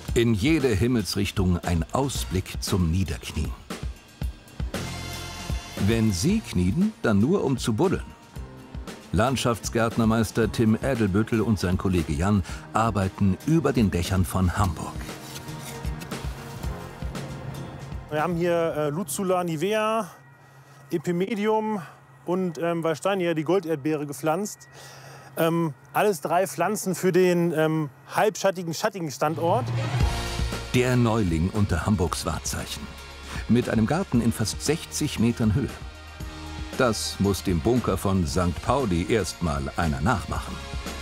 In jede Himmelsrichtung ein Ausblick zum Niederknien. Wenn Sie knien, dann nur um zu buddeln. Landschaftsgärtnermeister Tim Ädelbüttel und sein Kollege Jan arbeiten über den Dächern von Hamburg. Wir haben hier Luzula nivea, Epimedium und bei Stein hier die Golderdbeere gepflanzt. Alles 3 Pflanzen für den halbschattigen, schattigen Standort. Der Neuling unter Hamburgs Wahrzeichen. Mit einem Garten in fast 60 Metern Höhe. Das muss dem Bunker von St. Pauli erstmal einer nachmachen.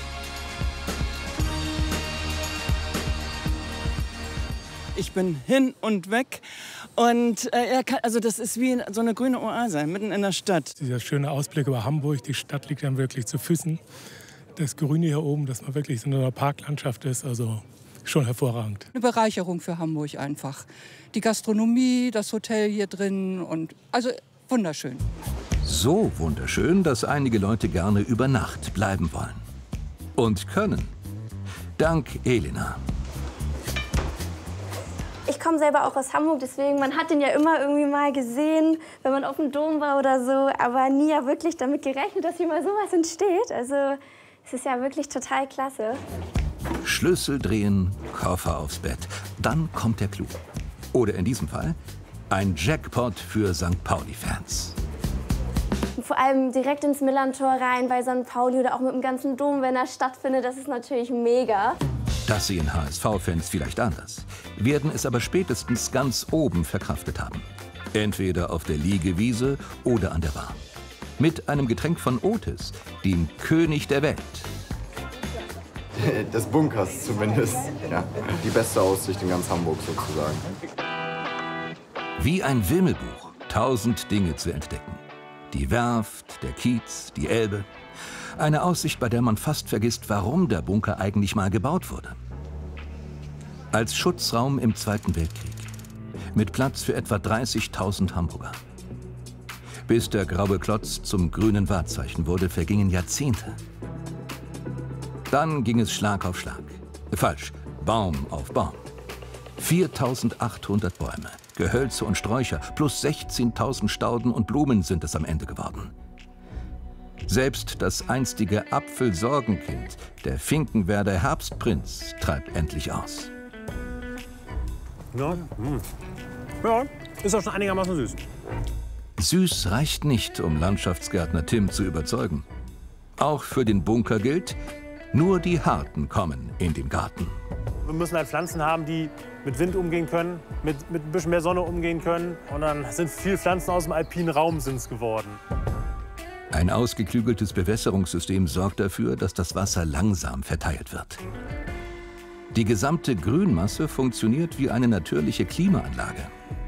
Ich bin hin und weg. Und also das ist wie so eine grüne Oase mitten in der Stadt. Dieser schöne Ausblick über Hamburg, die Stadt liegt dann wirklich zu Füßen. Das Grüne hier oben, dass man wirklich so in einer Parklandschaft ist, also schon hervorragend. Eine Bereicherung für Hamburg einfach. Die Gastronomie, das Hotel hier drin und also wunderschön. So wunderschön, dass einige Leute gerne über Nacht bleiben wollen. Und können. Dank Elena. Ich komme selber auch aus Hamburg, deswegen, man hat den ja immer irgendwie mal gesehen, wenn man auf dem Dom war oder so, aber nie ja wirklich damit gerechnet, dass hier mal sowas entsteht. Also es ist ja wirklich total klasse. Schlüssel drehen, Koffer aufs Bett. Dann kommt der Clou. Oder in diesem Fall ein Jackpot für St. Pauli-Fans. Vor allem direkt ins Millerntor rein bei St. Pauli oder auch mit dem ganzen Dom, wenn er stattfindet, das ist natürlich mega. Das sehen HSV-Fans vielleicht anders, werden es aber spätestens ganz oben verkraftet haben. Entweder auf der Liegewiese oder an der Bar. Mit einem Getränk von Otis, dem König der Welt. Des Bunkers zumindest. Ja, die beste Aussicht in ganz Hamburg sozusagen. Wie ein Wimmelbuch, 1000 Dinge zu entdecken. Die Werft, der Kiez, die Elbe. Eine Aussicht, bei der man fast vergisst, warum der Bunker eigentlich mal gebaut wurde. Als Schutzraum im Zweiten Weltkrieg. Mit Platz für etwa 30.000 Hamburger. Bis der graue Klotz zum grünen Wahrzeichen wurde, vergingen Jahrzehnte. Dann ging es Schlag auf Schlag. Falsch, Baum auf Baum. 4.800 Bäume, Gehölze und Sträucher plus 16.000 Stauden und Blumen sind es am Ende geworden. Selbst das einstige Apfelsorgenkind, der Finkenwerder Herbstprinz, treibt endlich aus. Ja, ja, ist auch schon einigermaßen süß. Süß reicht nicht, um Landschaftsgärtner Tim zu überzeugen. Auch für den Bunker gilt, nur die Harten kommen in den Garten. Wir müssen halt Pflanzen haben, die mit Wind umgehen können, mit ein bisschen mehr Sonne umgehen können. Und dann sind viele Pflanzen aus dem alpinen Raum geworden. Ein ausgeklügeltes Bewässerungssystem sorgt dafür, dass das Wasser langsam verteilt wird. Die gesamte Grünmasse funktioniert wie eine natürliche Klimaanlage.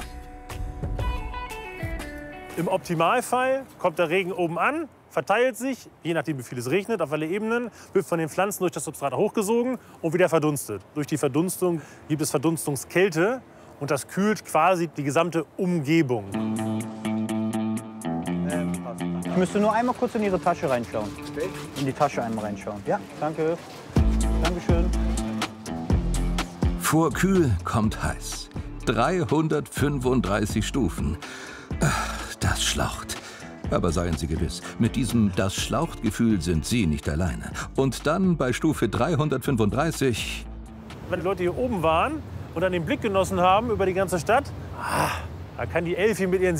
Im Optimalfall kommt der Regen oben an, verteilt sich, je nachdem wie viel es regnet, auf alle Ebenen, wird von den Pflanzen durch das Substrat hochgesogen und wieder verdunstet. Durch die Verdunstung gibt es Verdunstungskälte und das kühlt quasi die gesamte Umgebung. Ich müsste nur einmal kurz in Ihre Tasche reinschauen. In die Tasche einmal reinschauen. Ja, danke. Dankeschön. Vor kühl kommt heiß. 335 Stufen. Das schlaucht. Aber seien Sie gewiss, mit diesem Das schlaucht-Gefühl sind Sie nicht alleine. Und dann bei Stufe 335... Wenn die Leute hier oben waren und dann den Blick genossen haben über die ganze Stadt, da kann die Elfi mit ihren